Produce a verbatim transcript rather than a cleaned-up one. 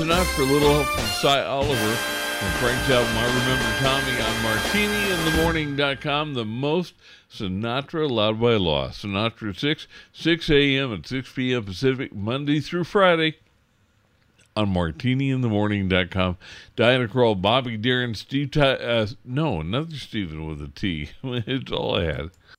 Sinatra, a little help from Cy Oliver from Frank's album I Remember Tommy on martini in the morning dot com. The most Sinatra allowed by law. Sinatra at six, six a.m. and six p.m. Pacific, Monday through Friday on martini in the morning dot com. Diana Krall, Bobby Darin, Steve, Ty- uh, no, another Steven with a T. It's all I had.